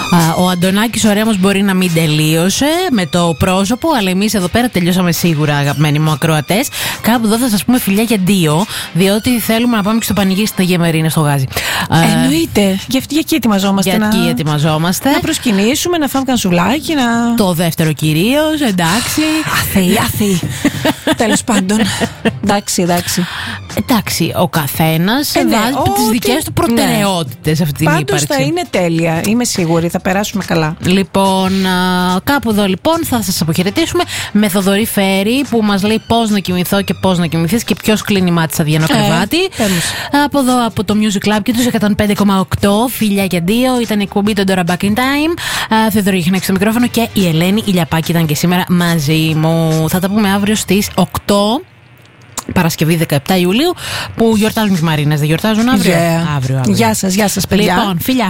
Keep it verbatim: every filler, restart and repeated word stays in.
Ο Αντωνάκης ο Ρέμος μπορεί να μην τελείωσε με το πρόσωπο, αλλά εμείς εδώ πέρα τελειώσαμε σίγουρα, αγαπημένοι μου ακροατές. Κάπου εδώ θα σας πούμε φιλιά και δύο, διότι θέλουμε να πάμε και στο πανηγύρι στην Αγία Μαρίνα στο Γάζι. Εννοείται. Για αυτή εκεί ετοιμαζόμαστε. Για εκεί να... ετοιμαζόμαστε. Να προσκυνήσουμε, να φάμε κανσουλάκι. Να... Το δεύτερο κυρίως, εντάξει. Αθή, αθή. Τέλος πάντων. Εντάξει, εντάξει. Εντάξει, ο καθένας ε, ναι, βάζει ό, τις δικές του προτεραιότητες, ναι, αυτή την πάντως ύπαρξη. Θα είναι τέλεια, είμαι σίγουρη, θα περάσουμε καλά. Λοιπόν, κάπου εδώ λοιπόν θα σας αποχαιρετήσουμε με Θοδωρή Φέρη που μας λέει πώς να κοιμηθώ και πώς να κοιμηθείς και ποιος κλείνει μάτι στα διανό κρεβάτι. Ε, από εδώ από το Music Club και τους εκατόν πέντε κόμμα οκτώ, φιλιά και δύο, ήταν η εκπομπή των Dora Back in Time. Ε, Θεοδωρή είχε στο μικρόφωνο και η Ελένη Ηλιαπάκη ήταν και σήμερα μαζί μου. Θα τα πούμε αύριο στις οκτώ. Παρασκευή δεκαεπτά Ιουλίου που γιορτάζουν τις Μαρίνες. Δεν γιορτάζουν αύριο? Yeah. αύριο, αύριο. Γεια σας, γεια σας παιδιά. Λοιπόν, φιλιά.